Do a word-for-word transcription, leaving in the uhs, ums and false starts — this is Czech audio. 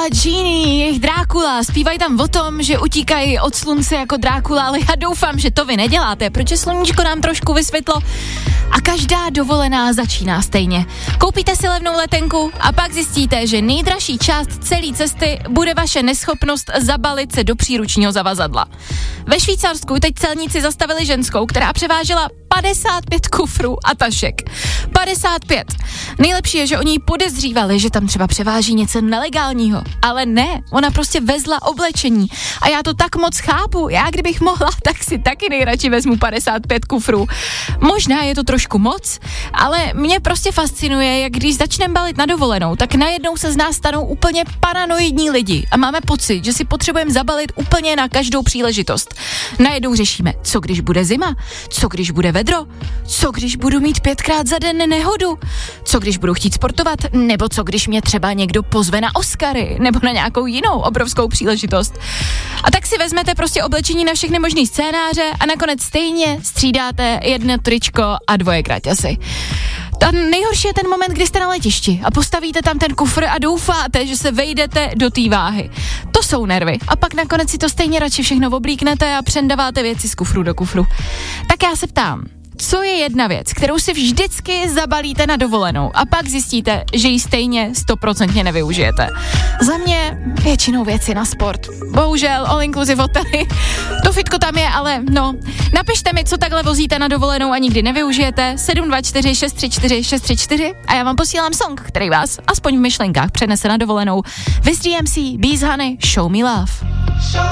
Genie, jejich Drákula, zpívají tam o tom, že utíkají od slunce jako Drákula, ale já doufám, že to vy neděláte, protože sluníčko nám trošku vysvětlo a každá dovolená začíná stejně. Koupíte si levnou letenku a pak zjistíte, že nejdražší část celé cesty bude vaše neschopnost zabalit se do příručního zavazadla. Ve Švýcarsku teď celníci zastavili ženskou, která převážela padesát pět kufrů a tašek. padesát pět. Nejlepší je, že oni ji podezřívali, že tam třeba převáží něco nelegálního. Ale ne, ona prostě vezla oblečení. A já to tak moc chápu. Já kdybych mohla, tak si taky nejradši vezmu padesát pět kufrů. Možná je to trošku moc, ale mě prostě fascinuje, jak když začneme balit na dovolenou, tak najednou se z nás stanou úplně paranoidní lidi a máme pocit, že si potřebujeme zabalit úplně na každou příležitost. Najednou řešíme, co když bude zima, co když bude vedro, co když budu mít pětkrát za den nehodu, co když budu chtít sportovat, nebo co když mě třeba někdo pozve na Oscary, nebo na nějakou jinou obrovskou příležitost. A tak si vezmete prostě oblečení na všechny možný scénáře a nakonec stejně střídáte jedno tričko a dvoje kraťasy. A nejhorší je ten moment, kdy jste na letišti a postavíte tam ten kufr a doufáte, že se vejdete do té váhy. To jsou nervy. A pak nakonec si to stejně radši všechno oblíknete a přendáváte věci z kufru do kufru. Tak já se ptám, co je jedna věc, kterou si vždycky zabalíte na dovolenou a pak zjistíte, že ji stejně stoprocentně nevyužijete? Za mě většinou věci na sport. Bohužel, all inclusive hotely, to fitko tam je, ale no, napište mi, co takhle vozíte na dovolenou a nikdy nevyužijete, sedm dva čtyři šest tři čtyři šest tři čtyři a já vám posílám song, který vás aspoň v myšlenkách přenese na dovolenou. Wiz D M C, Bees Honey, Show Me Love.